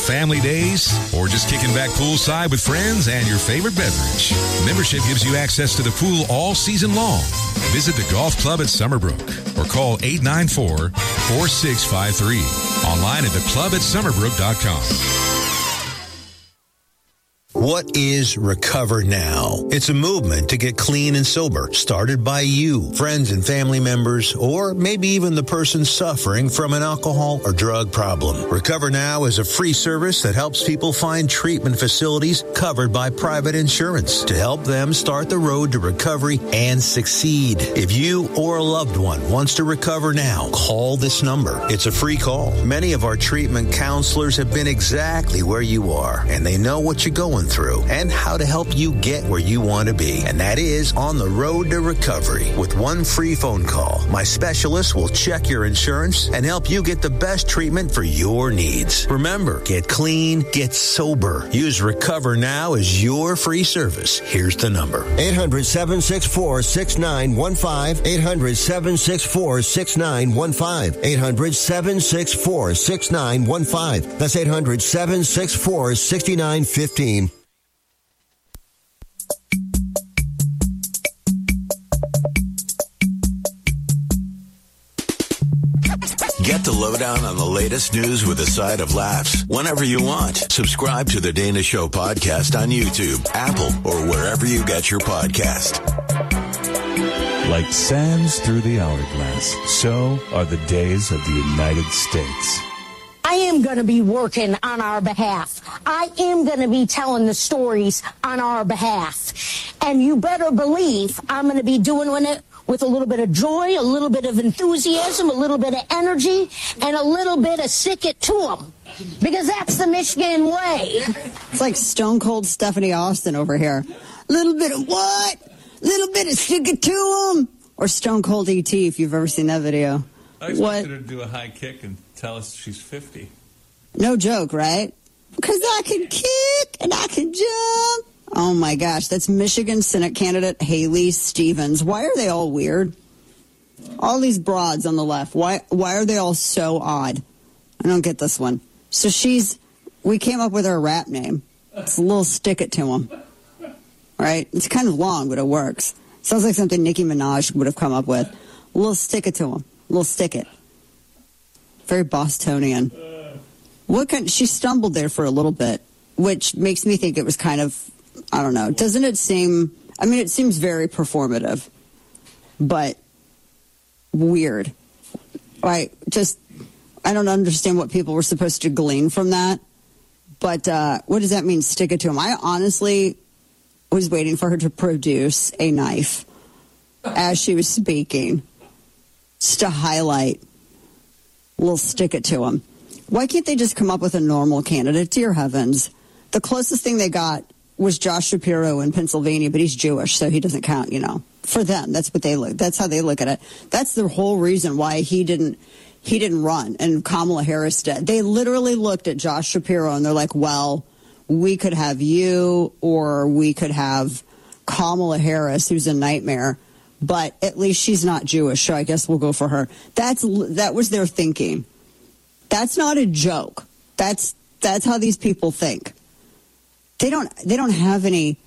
family days, or just kicking back poolside with friends and your favorite beverage, membership gives you access to the pool all season long. Visit the golf club at Summerbrook or call 894-4653. Online at theclubatsummerbrook.com. What is Recover Now? It's a movement to get clean and sober, started by you, friends and family members, or maybe even the person suffering from an alcohol or drug problem. Recover Now is a free service that helps people find treatment facilities covered by private insurance to help them start the road to recovery and succeed. If you or a loved one wants to recover now, call this number. It's a free call. Many of our treatment counselors have been exactly where you are, and they know what you're going through and how to help you get where you want to be. And that is on the road to recovery. With one free phone call, my specialist will check your insurance and help you get the best treatment for your needs. Remember, get clean, get sober. Use Recover Now as your free service. Here's the number. 800-764-6915. 800-764-6915. 800-764-6915. That's 800-764-6915. Get the lowdown on the latest news with a side of laughs whenever you want. Subscribe to the Dana Show podcast on YouTube, Apple, or wherever you get your podcast. Like sands through the hourglass, so are the days of the United States. I am going to be working on our behalf. I am going to be telling the stories on our behalf. And you better believe I'm going to be doing it with a little bit of joy, a little bit of enthusiasm, a little bit of energy, and a little bit of stick it to them. Because that's the Michigan way. It's like Stone Cold Stephanie Austin over here. Little bit of what? Little bit of stick it to them. Or Stone Cold E.T. if you've ever seen that video. I expected her to do a high kick and tell us she's 50. No joke, right? Because I can kick and I can jump. Oh, my gosh. That's Michigan Senate candidate Haley Stevens. Why are they all weird? All these broads on the left. Why are they all so odd? I don't get this one. So we came up with her rap name. It's a little stick it to him. Right? It's kind of long, but it works. Sounds like something Nicki Minaj would have come up with. A little stick it to him. A little stick it. Very Bostonian. She stumbled there for a little bit, which makes me think it was kind of, I don't know. Doesn't it seem, it seems very performative, but weird. I don't understand what people were supposed to glean from that, but what does that mean, stick it to him? I honestly was waiting for her to produce a knife as she was speaking, just to highlight, we'll stick it to him. Why can't they just come up with a normal candidate? Dear heavens. The closest thing they got was Josh Shapiro in Pennsylvania, but he's Jewish, so he doesn't count, For them, that's how they look at it. That's the whole reason why he didn't run and Kamala Harris did. They literally looked at Josh Shapiro and they're like, well, we could have you or we could have Kamala Harris, who's a nightmare, but at least she's not Jewish, so I guess we'll go for her. That was their thinking. That's not a joke. That's how these people think. They don't have any.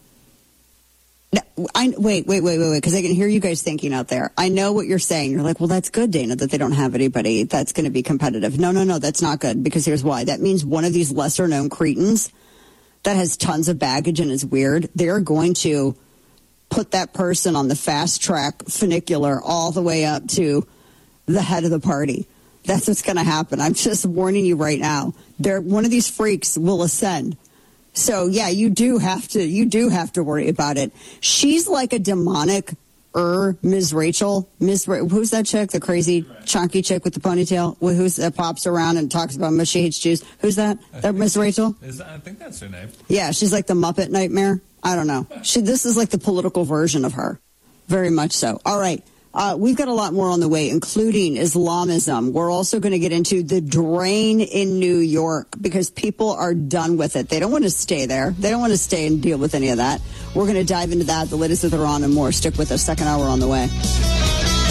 Wait, because I can hear you guys thinking out there. I know what you're saying. You're like, well, that's good, Dana, that they don't have anybody that's going to be competitive. No, that's not good, because here's why. That means one of these lesser-known cretins that has tons of baggage and is weird, they're going to put that person on the fast-track funicular all the way up to the head of the party. That's what's going to happen. I'm just warning you right now. One of these freaks will ascend. So yeah, you do have to worry about it. She's like a demonic Ms. Rachel. Who's that chick? The crazy chunky chick with the ponytail? That pops around and talks about she hates Jews. Who's that? That Ms. Rachel? I think that's her name. Yeah, she's like the Muppet Nightmare. I don't know. This is like the political version of her. Very much so. All right. We've got a lot more on the way, including Islamism. We're also going to get into the drain in New York because people are done with it. They don't want to stay there. They don't want to stay and deal with any of that. We're going to dive into that, the latest of Iran and more. Stick with us. Second hour on the way.